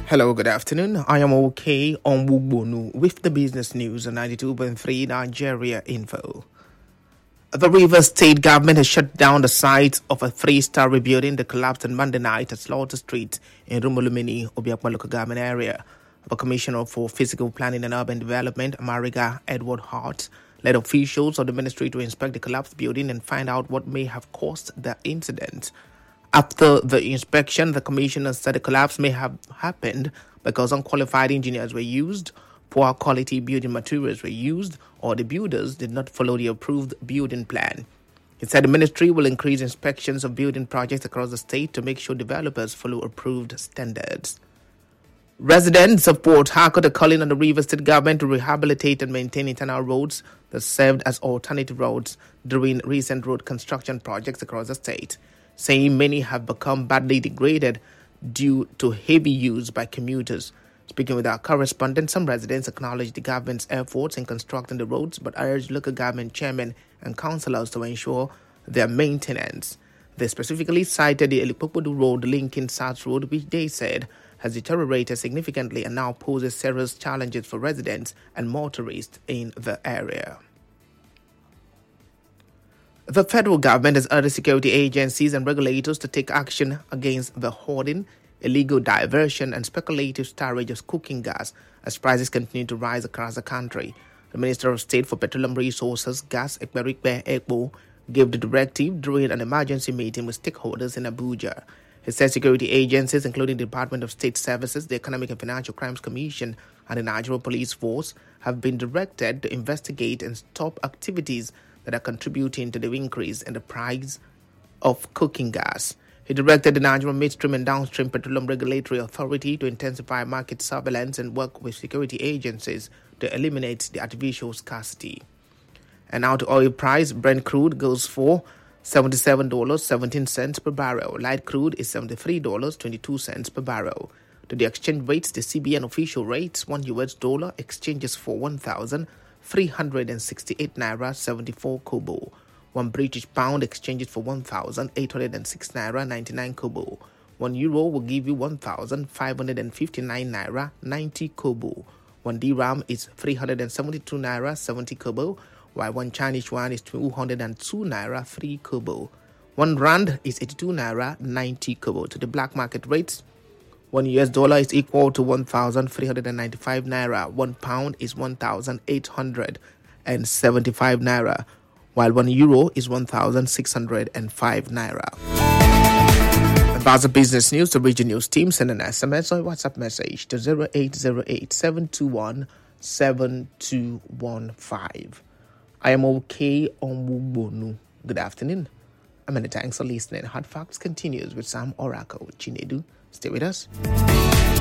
Hello, good afternoon. I am OK on Wugbonu with the business news on 92.3 Nigeria Info. The Rivers State government has shut down the site of a three-story building that collapsed on Monday night at Slaughter Street in Rumulumini, Obiakwa local government area. The Commissioner for Physical Planning and Urban Development, Amariga Edward Hart, led officials of the ministry to inspect the collapsed building and find out what may have caused the incident. After the inspection, the commissioner said the collapse may have happened because unqualified engineers were used, poor quality building materials were used, or the builders did not follow the approved building plan. He said the ministry will increase inspections of building projects across the state to make sure developers follow approved standards. Residents of Port Harcourt are calling on the Rivers State government to rehabilitate and maintain internal roads that served as alternative roads during recent road construction projects across the state, saying many have become badly degraded due to heavy use by commuters. Speaking with our correspondent, some residents acknowledged the government's efforts in constructing the roads but urged local government chairmen and councillors to ensure their maintenance. They specifically cited the Elipopodu Road linking South Road, which they said has deteriorated significantly and now poses serious challenges for residents and motorists in the area. The federal government has urged security agencies and regulators to take action against the hoarding, illegal diversion, and speculative storage of cooking gas as prices continue to rise across the country. The Minister of State for Petroleum Resources, Gas, Ekberikbe Ekbo, gave the directive during an emergency meeting with stakeholders in Abuja. He said security agencies, including the Department of State Services, the Economic and Financial Crimes Commission, and the Nigerian Police Force, have been directed to investigate and stop activities that are contributing to the increase in the price of cooking gas. He directed the Nigerian Midstream and Downstream Petroleum Regulatory Authority to intensify market surveillance and work with security agencies to eliminate the artificial scarcity. And now to oil price. Brent crude goes for $77.17 per barrel. Light crude is $73.22 per barrel. To the exchange rates, the CBN official rates, $1 exchanges for 1,368 naira 74 kobo. 1 British pound exchanges for 1,806 naira 99 kobo. 1 euro will give you 1,559 naira 90 kobo. 1 dirham is 372 naira 70 kobo, while 1 Chinese yuan is 202 naira 3 kobo. 1 rand is 82 naira 90 kobo. To the black market rates, $1 is equal to 1,395 naira. 1 pound is 1,875 naira, while 1 euro is 1,605 naira. And that's the business news. The Region News team send an SMS or WhatsApp message to 0808 721 7215. I am OK on Wugbonu. Good afternoon. And many thanks for listening. Hard Facts continues with Sam Oracle. Chinedu, stay with us.